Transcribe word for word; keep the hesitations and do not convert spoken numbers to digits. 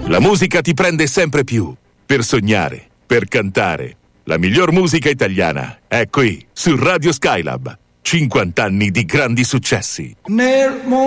La musica ti prende sempre più. Per sognare, per cantare. La miglior musica italiana è qui, su Radio Skylab. cinquanta anni di grandi successi. Nel